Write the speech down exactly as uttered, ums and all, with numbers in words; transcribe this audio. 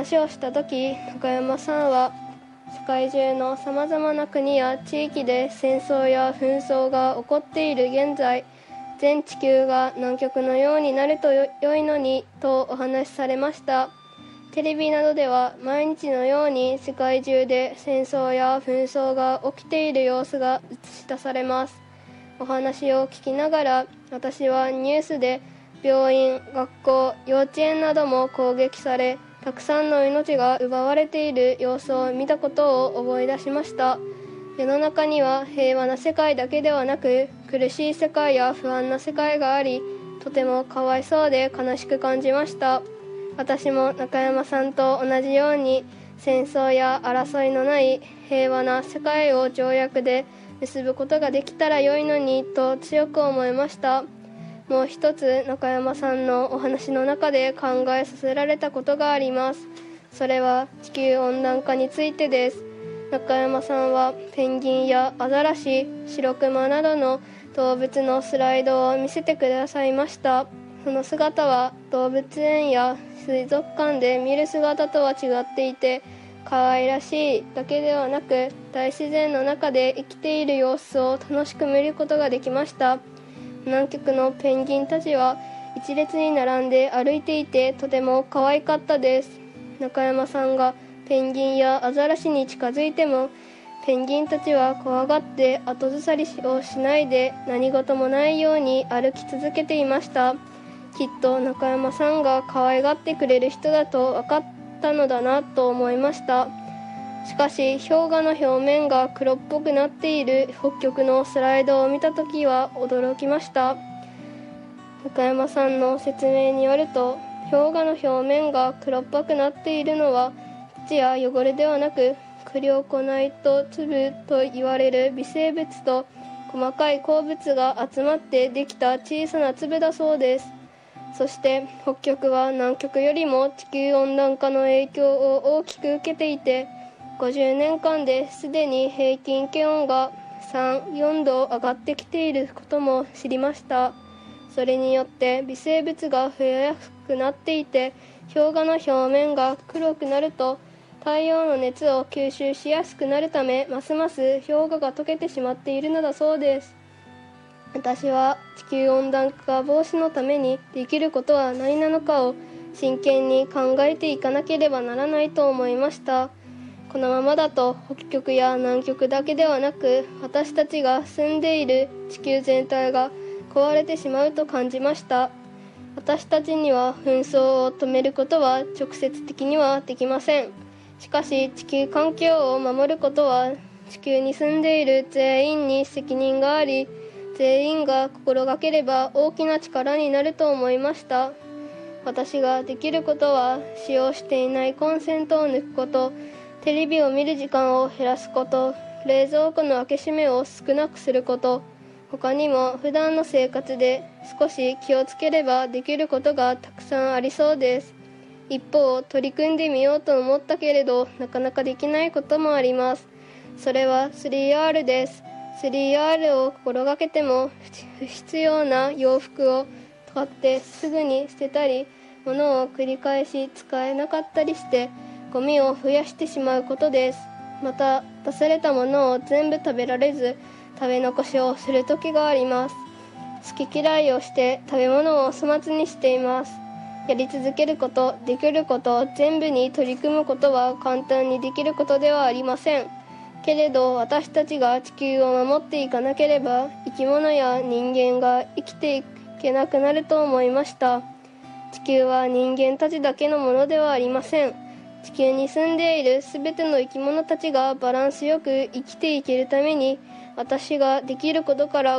話をした時、中山さんは世界中のさまざまな国や地域で戦争や紛争が起こっている現在、全地球が南極のようになるとよ良いのにとお話しされました。テレビなどでは毎日のように世界中で戦争や紛争が起きている様子が映し出されます。お話を聞きながら、私はニュースで病院、学校、幼稚園なども攻撃され、たくさんの命が奪われている様子を見たことを思い出しました。世の中には平和な世界だけではなく、苦しい世界や不安な世界があり、とてもかわいそうで悲しく感じました。私も中山さんと同じように、戦争や争いのない平和な世界を条約で結ぶことができたら良いのにと強く思いました。もう一つ、中山さんのお話の中で考えさせられたことがあります。それは地球温暖化についてです。中山さんはペンギンやアザラシ、シロクマなどの動物のスライドを見せてくださいました。その姿は動物園や水族館で見る姿とは違っていて、可愛らしいだけではなく、大自然の中で生きている様子を楽しく見ることができました。南極のペンギンたちは一列に並んで歩いていて、とても可愛かったです。中山さんがペンギンやアザラシに近づいても、ペンギンたちは怖がって後ずさりをしないで、何事もないように歩き続けていました。きっと中山さんが可愛がってくれる人だと分かったのだなと思いました。しかし氷河の表面が黒っぽくなっている北極のスライドを見たときは驚きました。中山さんの説明によると、氷河の表面が黒っぽくなっているのは土や汚れではなく、クリオコナイト粒と言われる微生物と細かい鉱物が集まってできた小さな粒だそうです。そして北極は南極よりも地球温暖化の影響を大きく受けていて、ごじゅうねんかんですでに平均気温がさん、よんど上がってきていることも知りました。それによって微生物が増えやすくなっていて、氷河の表面が黒くなると太陽の熱を吸収しやすくなるため、ますます氷河が溶けてしまっているのだそうです。私は地球温暖化防止のためにできることは何なのかを真剣に考えていかなければならないと思いました。このままだと北極や南極だけではなく、私たちが住んでいる地球全体が壊れてしまうと感じました。私たちには紛争を止めることは直接的にはできません。しかし地球環境を守ることは地球に住んでいる全員に責任があり、全員が心がければ大きな力になると思いました。私ができることは、使用していないコンセントを抜くこと、テレビを見る時間を減らすこと、冷蔵庫の開け閉めを少なくすること、他にも普段の生活で少し気をつければできることがたくさんありそうです。一方、取り組んでみようと思ったけれど、なかなかできないこともあります。それは スリーアール です。スリーアール を心がけても、不必要な洋服を買ってすぐに捨てたり、物を繰り返し使えなかったりして、ゴミを増やしてしまうことです。また、出されたものを全部食べられず、食べ残しをする時があります。好き嫌いをして食べ物を粗末にしています。やり続けること、できること、全部に取り組むことは簡単にできることではありません。けれど私たちが地球を守っていかなければ、生き物や人間が生きていけなくなると思いました。地球は人間たちだけのものではありません。地球に住んでいるすべての生き物たちがバランスよく生きていけるために、私ができることから